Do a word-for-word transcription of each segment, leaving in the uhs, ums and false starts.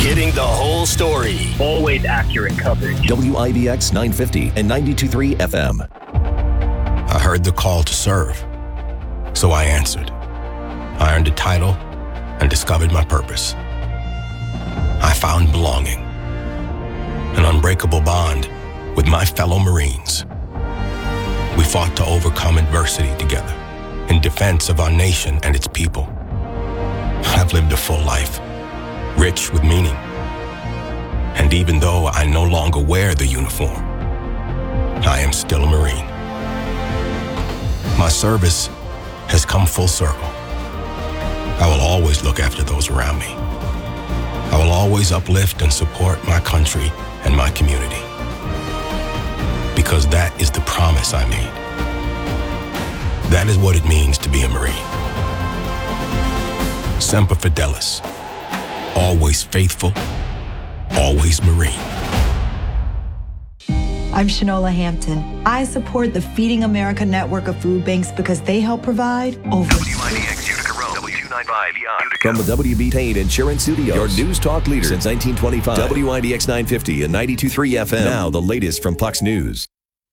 Getting the whole story. Always accurate coverage. W I B X nine fifty and ninety-two point three F M. I heard the call to serve, so I answered. I earned a title and discovered my purpose. I found belonging, an unbreakable bond with my fellow Marines. We fought to overcome adversity together in defense of our nation and its people. I've lived a full life, rich with meaning. And even though I no longer wear the uniform, I am still a Marine. My service has come full circle. I will always look after those around me. I will always uplift and support my country and my community. Because that is the promise I made. That is what it means to be a Marine. Semper Fidelis. Always faithful, always Marine. I'm Shanola Hampton. I support the Feeding America network of food banks because they help provide over... W I D X Utica Road, W two ninety-five Utica. From the W B Tain Insurance Studios, your news talk leader since nineteen twenty-five. W I D X nine fifty and ninety-two point three F M. Now the latest from Fox News.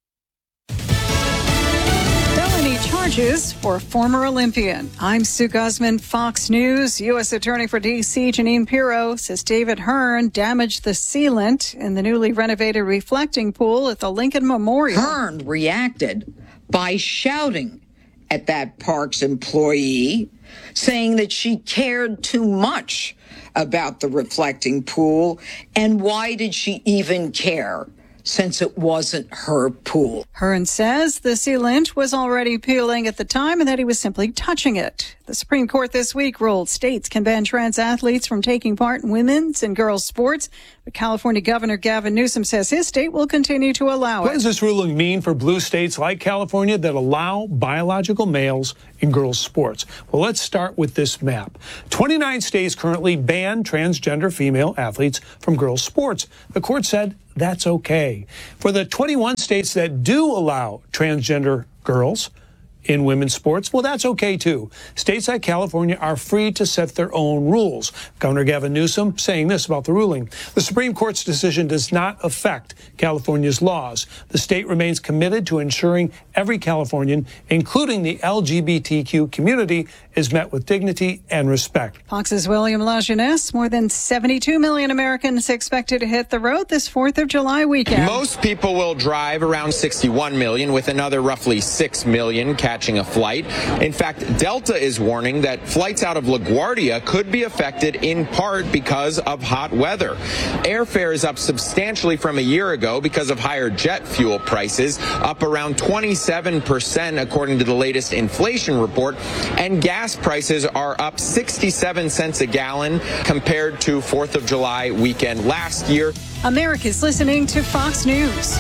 Felony charges for former Olympian. I'm Sue Guzman, Fox News. U S Attorney for D C Janine Pirro says David Hearn damaged the sealant in the newly renovated reflecting pool at the Lincoln Memorial. Hearn reacted by shouting at that park's employee, saying that she cared too much about the reflecting pool, and why did she even care, since it wasn't her pool. Hearn says the sealant was already peeling at the time and that he was simply touching it. The Supreme Court this week ruled states can ban trans athletes from taking part in women's and girls' sports, but California Governor Gavin Newsom says his state will continue to allow it. What does this ruling mean for blue states like California that allow biological males in girls' sports? Well, let's start with this map. twenty-nine states currently ban transgender female athletes from girls' sports. The court said that's okay. For the twenty-one states that do allow transgender girls in women's sports, well, that's okay too. States like California are free to set their own rules. Governor Gavin Newsom saying this about the ruling. The Supreme Court's decision does not affect California's laws. The state remains committed to ensuring every Californian, including the L G B T Q community, is met with dignity and respect. Fox's William LaJeunesse. More than seventy-two million Americans expected to hit the road this fourth of July weekend. Most people will drive, around sixty-one million, with another roughly six million catching a flight. In fact, Delta is warning that flights out of LaGuardia could be affected in part because of hot weather. Airfare is up substantially from a year ago because of higher jet fuel prices, up around twenty-seven percent according to the latest inflation report, and gas prices are up sixty-seven cents a gallon compared to fourth of July weekend last year. America's listening to Fox News.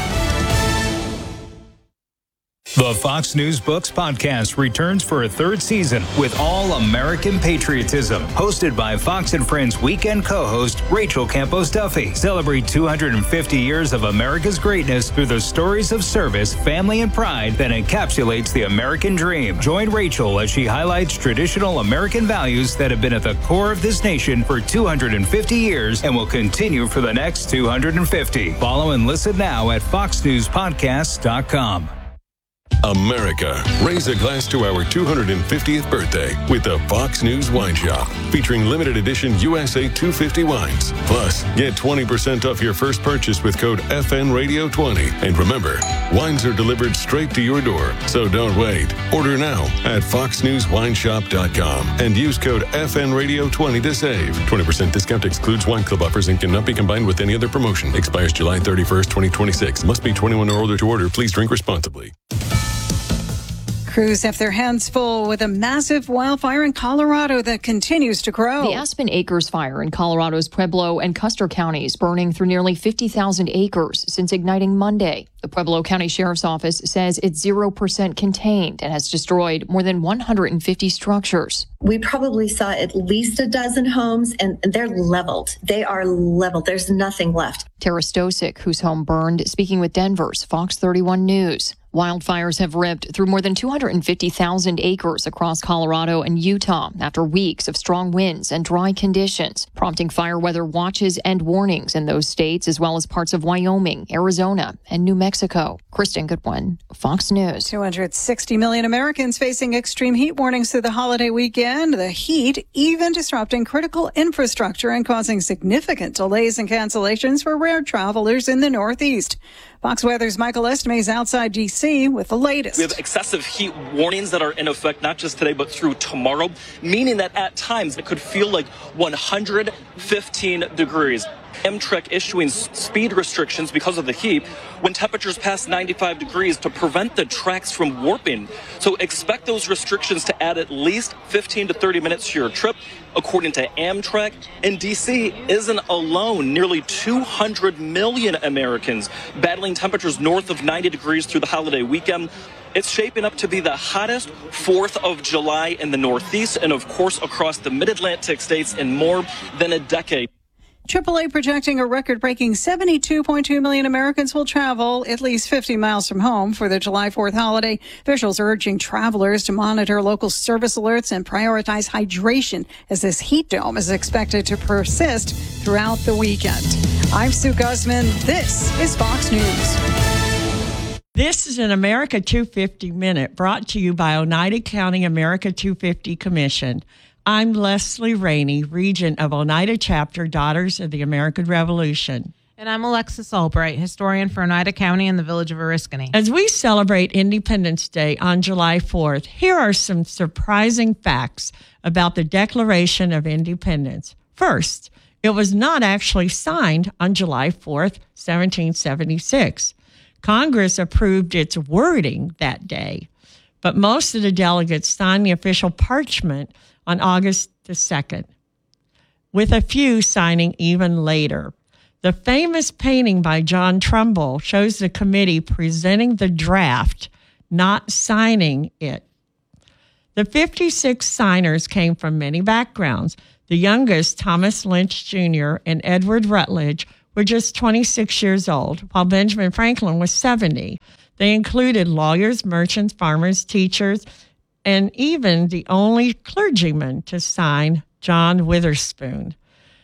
The Fox News Books podcast returns for a third season with all American patriotism. Hosted by Fox and Friends weekend co-host Rachel Campos Duffy. Celebrate two hundred fifty years of America's greatness through the stories of service, family, and pride that encapsulates the American dream. Join Rachel as she highlights traditional American values that have been at the core of this nation for two hundred fifty years and will continue for the next two hundred fifty. Follow and listen now at fox news podcasts dot com. America, raise a glass to our two hundred fiftieth birthday with the Fox News Wine Shop, featuring limited edition U S A two fifty wines. Plus, get twenty percent off your first purchase with code F N Radio twenty. And remember, wines are delivered straight to your door, so don't wait. Order now at fox news wine shop dot com and use code F N Radio twenty to save. twenty percent discount excludes wine club offers and cannot be combined with any other promotion. Expires July thirty-first, twenty twenty-six. Must be twenty-one or older to order. Please drink responsibly. Crews have their hands full with a massive wildfire in Colorado that continues to grow. The Aspen Acres fire in Colorado's Pueblo and Custer counties, burning through nearly fifty thousand acres since igniting Monday. The Pueblo County Sheriff's Office says it's zero percent contained and has destroyed more than one hundred fifty structures. We probably saw at least a dozen homes, and they're leveled. They are leveled. There's nothing left. Tara Stosic, whose home burned, speaking with Denver's Fox thirty-one News. Wildfires have ripped through more than two hundred fifty thousand acres across Colorado and Utah after weeks of strong winds and dry conditions, prompting fire weather watches and warnings in those states, as well as parts of Wyoming, Arizona, and New Mexico. Kristen Goodwin, Fox News. two hundred sixty million Americans facing extreme heat warnings through the holiday weekend. The heat even disrupting critical infrastructure and causing significant delays and cancellations for rare travelers in the Northeast. Fox Weather's Michael Estime is outside D C with the latest. We have excessive heat warnings that are in effect not just today but through tomorrow, meaning that at times it could feel like one hundred fifteen degrees. Amtrak issuing speed restrictions because of the heat when temperatures pass ninety-five degrees to prevent the tracks from warping. So expect those restrictions to add at least fifteen to thirty minutes to your trip. According to Amtrak, and D C isn't alone. Nearly two hundred million Americans battling temperatures north of ninety degrees through the holiday weekend. It's shaping up to be the hottest fourth of July in the Northeast and, of course, across the mid-Atlantic states in more than a decade. triple A projecting a record-breaking seventy-two point two million Americans will travel at least fifty miles from home for the July fourth holiday. Officials are urging travelers to monitor local service alerts and prioritize hydration as this heat dome is expected to persist throughout the weekend. I'm Sue Guzman. This is Fox News. This is an America two fifty Minute brought to you by Oneida County America two fifty Commission. I'm Leslie Rainey, Regent of Oneida Chapter, Daughters of the American Revolution. And I'm Alexis Albright, historian for Oneida County and the village of Oriskany. As we celebrate Independence Day on July fourth, here are some surprising facts about the Declaration of Independence. First, it was not actually signed on July fourth, seventeen seventy-six. Congress approved its wording that day, but most of the delegates signed the official parchment on August the second, with a few signing even later. The famous painting by John Trumbull shows the committee presenting the draft, not signing it. The fifty-six signers came from many backgrounds. The youngest, Thomas Lynch Junior and Edward Rutledge, were just twenty-six years old, while Benjamin Franklin was seventy. They included lawyers, merchants, farmers, teachers, and even the only clergyman to sign, John Witherspoon.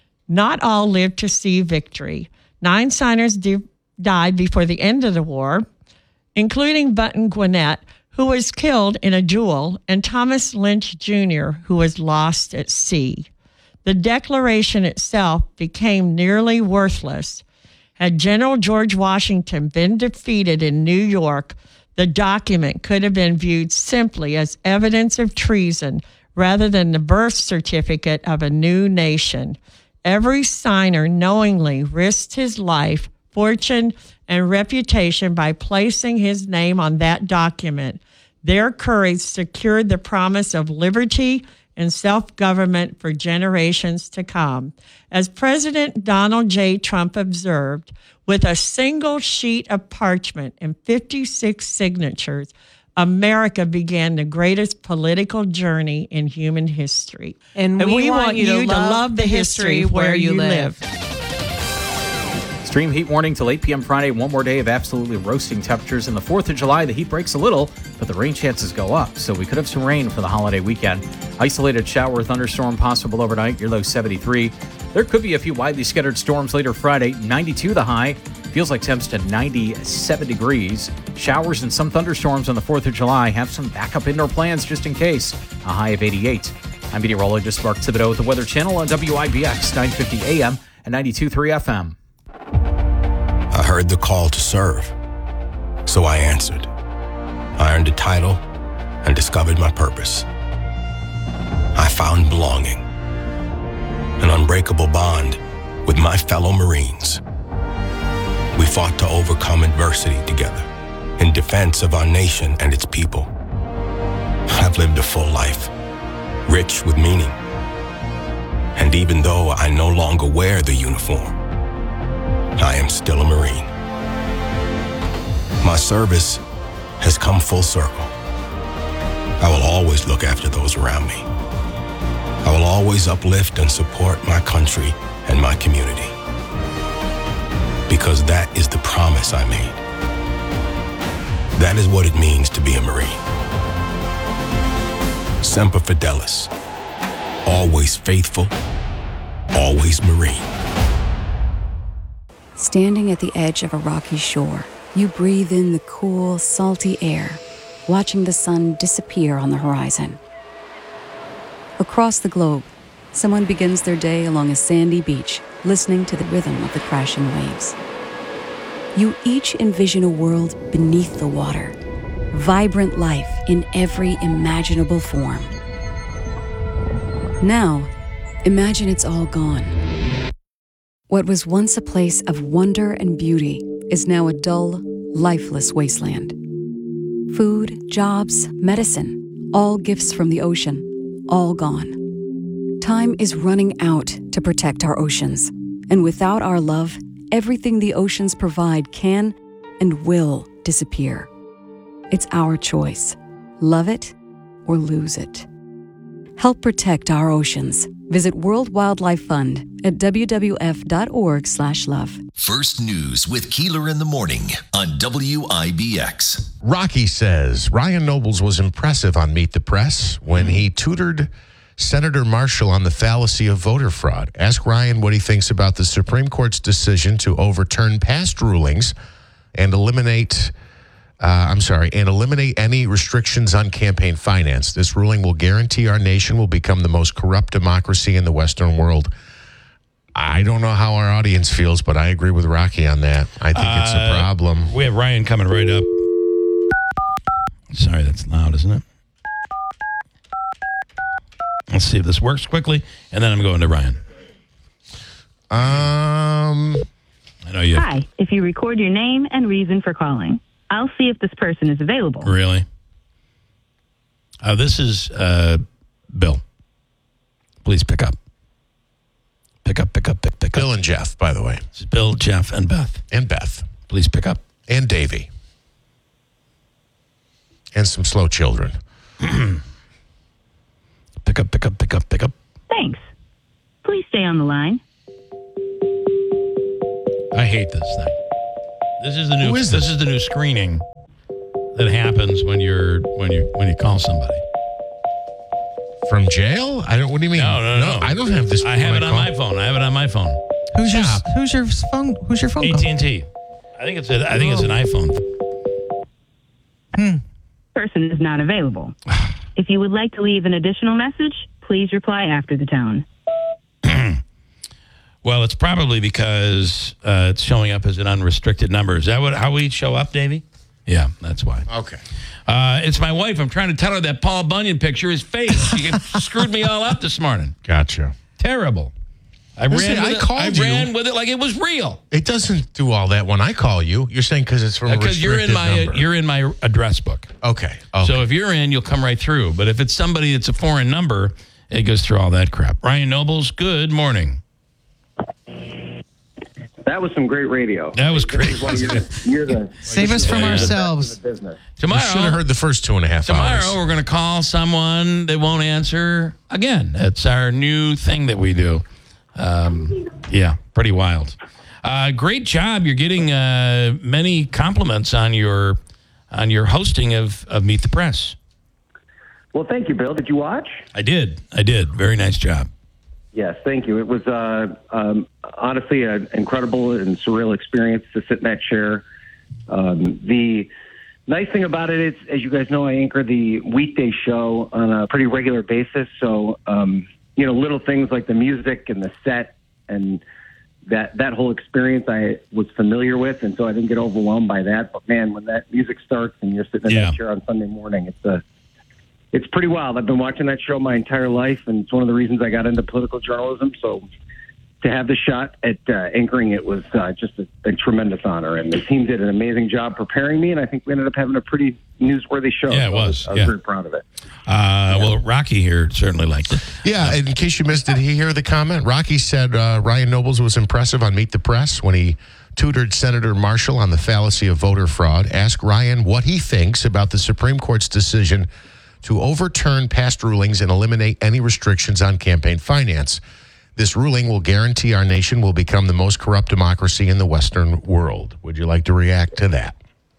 Not all lived to see victory. Nine signers di- died before the end of the war, including Button Gwinnett, who was killed in a duel, and Thomas Lynch Junior, who was lost at sea. The Declaration itself became nearly worthless. Had General George Washington been defeated in New York, the document could have been viewed simply as evidence of treason rather than the birth certificate of a new nation. Every signer knowingly risked his life, fortune, and reputation by placing his name on that document. Their courage secured the promise of liberty and self-government for generations to come. As President Donald J. Trump observed, with a single sheet of parchment and fifty-six signatures, America began the greatest political journey in human history. And we, and we want, want you to, you to love, love the history where, where you live. live. Extreme heat warning till eight p.m. Friday. One more day of absolutely roasting temperatures. And the fourth of July, the heat breaks a little, but the rain chances go up. So we could have some rain for the holiday weekend. Isolated shower or thunderstorm possible overnight. Your low seventy-three. There could be a few widely scattered storms later Friday. ninety-two the high. Feels like temps to ninety-seven degrees. Showers and some thunderstorms on the fourth of July. Have some backup indoor plans just in case. A high of eighty-eight. I'm meteorologist Mark Thibodeau with the Weather Channel on W I B X nine fifty A M and ninety-two point three F M. I heard the call to serve, so I answered. I earned a title and discovered my purpose. I found belonging, an unbreakable bond with my fellow Marines. We fought to overcome adversity together in defense of our nation and its people. I've lived a full life, rich with meaning. And even though I no longer wear the uniform, I am still a Marine. My service has come full circle. I will always look after those around me. I will always uplift and support my country and my community. Because that is the promise I made. That is what it means to be a Marine. Semper Fidelis. Always faithful, always Marine. Standing at the edge of a rocky shore, you breathe in the cool, salty air, watching the sun disappear on the horizon. Across the globe, someone begins their day along a sandy beach, listening to the rhythm of the crashing waves. You each envision a world beneath the water, vibrant life in every imaginable form. Now, imagine it's all gone. What was once a place of wonder and beauty is now a dull, lifeless wasteland. Food, jobs, medicine, all gifts from the ocean, all gone. Time is running out to protect our oceans, and without our love, everything the oceans provide can and will disappear. It's our choice. Love it or lose it. Help protect our oceans. Visit World Wildlife Fund at w w f dot org slash love. First News with Keeler in the morning on W I B X. Rocky says Ryan Nobles was impressive on Meet the Press when he tutored Senator Marshall on the fallacy of voter fraud. Ask Ryan what he thinks about the Supreme Court's decision to overturn past rulings and eliminate Uh, I'm sorry, and eliminate any restrictions on campaign finance. This ruling will guarantee our nation will become the most corrupt democracy in the Western world. I don't know how our audience feels, but I agree with Rocky on that. I think uh, it's a problem. We have Ryan coming right up. Sorry, that's loud, isn't it? Let's see if this works quickly, and then I'm going to Ryan. Um, I know you. Hi, if you record your name and reason for calling, I'll see if this person is available. Really? Uh, this is uh, Bill. Please pick up. Pick up, pick up, pick, pick Bill up. Bill and Jeff, by the way. This is Bill, Jeff, and Beth. And Beth. Please pick up. And Davey. And some slow children. Pick up, pick up, pick up, pick up. Thanks. Please stay on the line. I hate this thing. This is the new. Who is this? this is the new screening that happens when you're when you when you call somebody from jail. I don't. What do you mean? No, no, no. no I don't have this. I have it on my phone. I have it on my phone. Who's your Who's your phone? Who's your phone? A T and T. I think it's a, I think it's an iPhone. Hmm. Person is not available. If you would like to leave an additional message, please reply after the tone. Well, it's probably because uh, it's showing up as an unrestricted number. Is that what how we show up, Davey? Yeah, that's why. Okay. Uh, it's my wife. I'm trying to tell her that Paul Bunyan picture is fake. She screwed me all up this morning. Gotcha. Terrible. I Listen, ran. With I it. called I you. ran with it like it was real. It doesn't do all that when I call you. You're saying because it's from a Because you're in my number. you're in my address book. Okay. okay. So if you're in, you'll come right through. But if it's somebody that's a foreign number, it goes through all that crap. Ryan Nobles, good morning. That was some great radio. That was great. You're the, you're the, Save us from you're ourselves. the Tomorrow, you should have heard the first two and a half tomorrow hours. we're going to call someone. They won't answer again. It's our new thing that we do. Um, yeah, pretty wild. Uh, great job. You're getting uh, many compliments on your on your hosting of, of Meet the Press. Well, thank you, Bill. Did you watch? I did. I did. Very nice job. Yes, thank you. It was uh, um, honestly an incredible and surreal experience to sit in that chair. Um, the nice thing about it is, as you guys know, I anchor the weekday show on a pretty regular basis. So, um, you know, little things like the music and the set and that that whole experience I was familiar with, and so I didn't get overwhelmed by that. But, man, when that music starts and you're sitting in Yeah. that chair on Sunday morning, it's a It's pretty wild. I've been watching that show my entire life, and it's one of the reasons I got into political journalism. So to have the shot at uh, anchoring it was uh, just a, a tremendous honor. And the team did an amazing job preparing me, and I think we ended up having a pretty newsworthy show. Yeah, it So was. I was, I was yeah. very proud of it. Uh, well, Rocky here certainly liked it. Yeah, and in case you missed it, he hear the comment. Rocky said uh, Ryan Nobles was impressive on Meet the Press when he tutored Senator Marshall on the fallacy of voter fraud. Ask Ryan what he thinks about the Supreme Court's decision to overturn past rulings and eliminate any restrictions on campaign finance. This ruling will guarantee our nation will become the most corrupt democracy in the Western world. Would you like to react to that?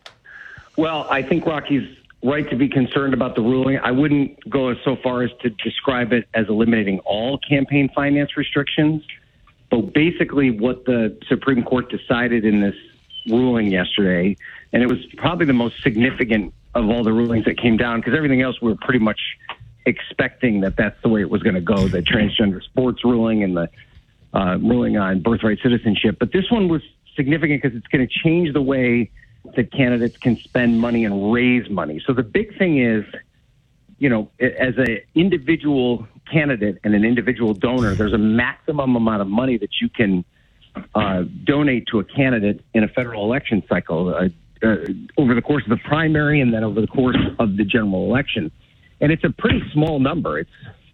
Well, I think Rocky's right to be concerned about the ruling. I wouldn't go so far as to describe it as eliminating all campaign finance restrictions. But basically what the Supreme Court decided in this ruling yesterday, and it was probably the most significant of all the rulings that came down, because everything else we were pretty much expecting that that's the way it was going to go, the transgender sports ruling and the uh, ruling on birthright citizenship. But this one was significant because it's going to change the way that candidates can spend money and raise money. So the big thing is, you know, as an individual candidate and an individual donor, there's a maximum amount of money that you can uh, donate to a candidate in a federal election cycle uh, uh, over the course of the primary and then over the course of the general election. And it's a pretty small number. It's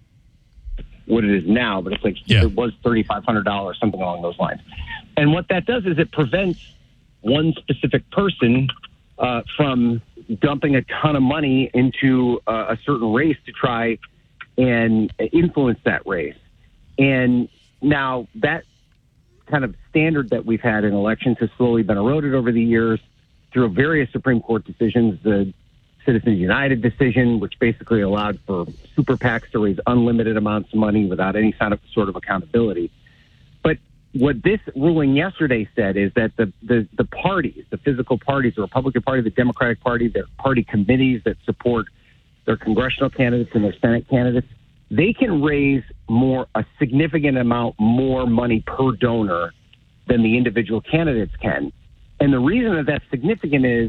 what it is now, but it's like yeah. it was thirty-five hundred dollars, something along those lines. And what that does is it prevents one specific person uh, from dumping a ton of money into uh, a certain race to try and influence that race. And now that kind of standard that we've had in elections has slowly been eroded over the years through various Supreme Court decisions. The Citizens United decision, which basically allowed for super PACs to raise unlimited amounts of money without any kind of sort of accountability. But what this ruling yesterday said is that the, the, the parties, the physical parties, the Republican Party, the Democratic Party, their party committees that support their congressional candidates and their Senate candidates, they can raise more, a significant amount more money per donor than the individual candidates can. And the reason that that's significant is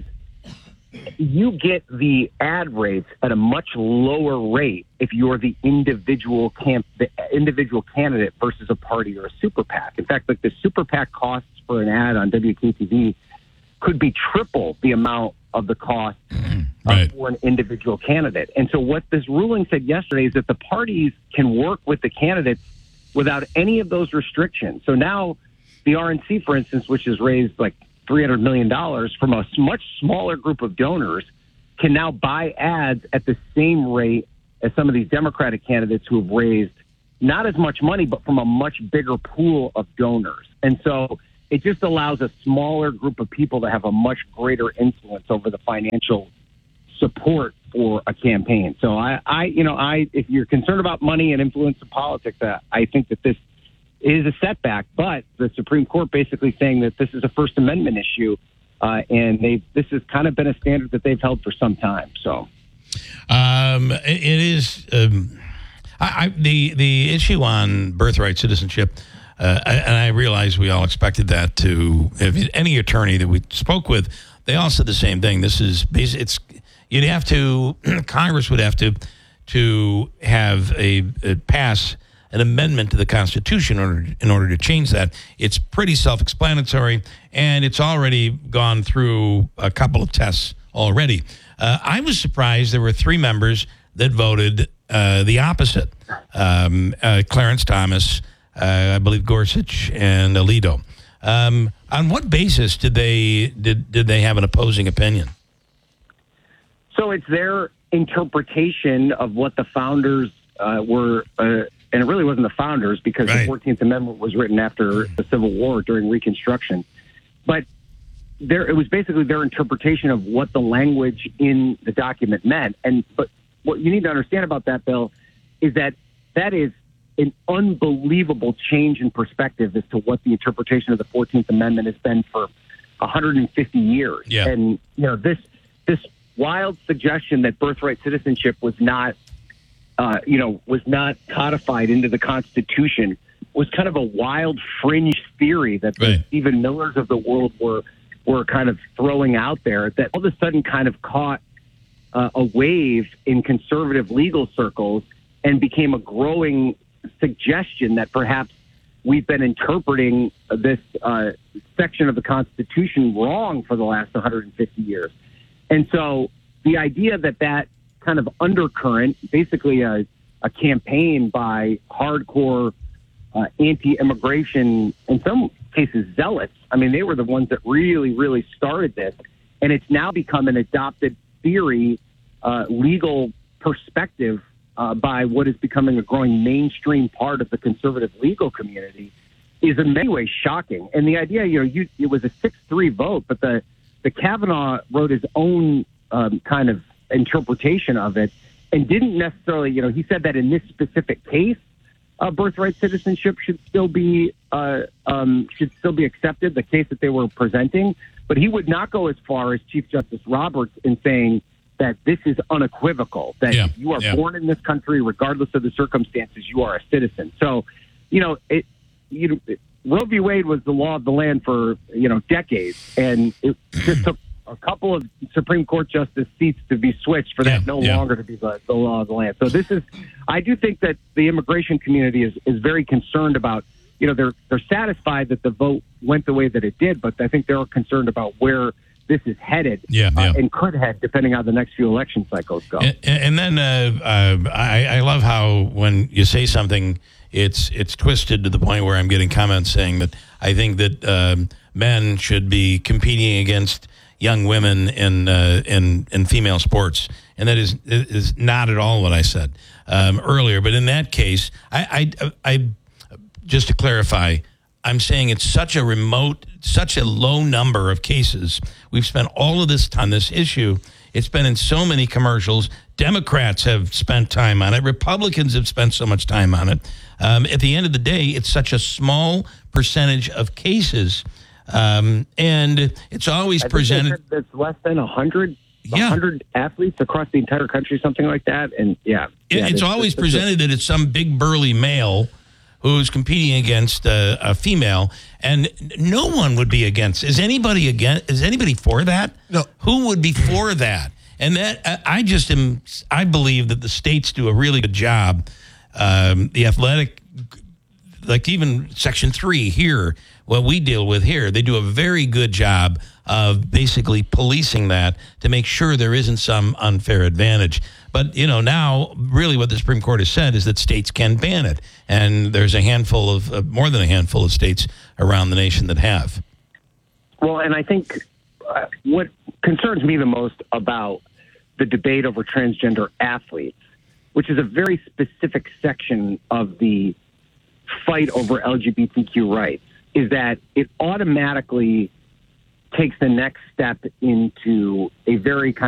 you get the ad rates at a much lower rate if you're the individual camp, the individual candidate versus a party or a super PAC. In fact, like the super PAC costs for an ad on W K T V could be triple the amount of the cost right. for an individual candidate. And so what this ruling said yesterday is that the parties can work with the candidates without any of those restrictions. So now the R N C, for instance, which has raised like three hundred million dollars from a much smaller group of donors, can now buy ads at the same rate as some of these Democratic candidates who have raised not as much money, but from a much bigger pool of donors. And so it just allows a smaller group of people to have a much greater influence over the financial support for a campaign. So I, I you know, I if you're concerned about money and influence in politics, uh, I think that this is a setback, but the Supreme Court basically saying that this is a First Amendment issue, uh, and they this has kind of been a standard that they've held for some time. So, um, it, it is um, I, I, the the issue on birthright citizenship, uh, I, and I realize we all expected that to. If any attorney that we spoke with, they all said the same thing. This is basic. It's you'd have to Congress would have to to have a, a pass. an amendment to the Constitution in order, in order to change that. It's pretty self-explanatory, and it's already gone through a couple of tests already. Uh, I was surprised there were three members that voted uh, the opposite. Um, uh, Clarence Thomas, uh, I believe Gorsuch, and Alito. Um, on what basis did they did did they have an opposing opinion? So it's their interpretation of what the founders uh, were. Uh, And it really wasn't the founders because right. the fourteenth Amendment was written after the Civil War during Reconstruction. But there, it was basically their interpretation of what the language in the document meant. And but what you need to understand about that, Bill, is that that is an unbelievable change in perspective as to what the interpretation of the fourteenth Amendment has been for one hundred fifty years. Yeah. And you know this this wild suggestion that birthright citizenship was not. Uh, you know, was not codified into the Constitution was kind of a wild fringe theory that right. the Stephen Millers of the world were were kind of throwing out there that all of a sudden kind of caught uh, a wave in conservative legal circles and became a growing suggestion that perhaps we've been interpreting this uh, section of the Constitution wrong for the last one hundred fifty years. And so the idea that that kind of undercurrent, basically a, a campaign by hardcore uh, anti-immigration, in some cases zealots. I mean, they were the ones that really, really started this. And it's now become an adopted theory, uh, legal perspective uh, by what is becoming a growing mainstream part of the conservative legal community is in many ways shocking. And the idea, you know, you, it was a six three vote, but the, the Kavanaugh wrote his own um, kind of interpretation of it and didn't necessarily, you know, he said that in this specific case, uh, birthright citizenship should still be uh, um, should still be accepted, the case that they were presenting. But he would not go as far as Chief Justice Roberts in saying that this is unequivocal, that yeah, you are yeah. born in this country, regardless of the circumstances, you are a citizen. So, you know, it, you know, Roe v. Wade was the law of the land for, you know, decades, and it just took a couple of Supreme Court justice seats to be switched for that Yeah, no yeah. longer to be the, the law of the land. So this is, I do think that the immigration community is, is very concerned about, you know, they're they're satisfied that the vote went the way that it did, but I think they're concerned about where this is headed Yeah, uh, yeah. and could head depending on how the next few election cycles go. And, and then uh, uh, I, I love how when you say something, it's it's twisted to the point where I'm getting comments saying that I think that um, men should be competing against young women in uh, in in female sports, and that is is not at all what I said um, earlier. But in that case, I, I I just to clarify, I'm saying it's such a remote, such a low number of cases. We've spent all of this on this issue. It's been in so many commercials. Democrats have spent time on it. Republicans have spent so much time on it. Um, at the end of the day, it's such a small percentage of cases. Um, and it's always I think presented. It's less than one hundred, Yeah. one hundred athletes across the entire country, something like that. And yeah. It- yeah it's always presented that it's some big burly male who's competing against a, a female, and no one would be against. Is anybody against? Is anybody for that? No. Who would be for that? And that I I just am. I believe that the states do a really good job. Um, the athletic, like even Section Three here, what we deal with here, they do a very good job of basically policing that to make sure there isn't some unfair advantage. But, you know, now really what the Supreme Court has said is that states can ban it. And there's a handful of, uh, more than a handful of states around the nation that have. Well, and I think uh, what concerns me the most about the debate over transgender athletes, which is a very specific section of the fight over L G B T Q rights, is that it automatically takes the next step into a very kind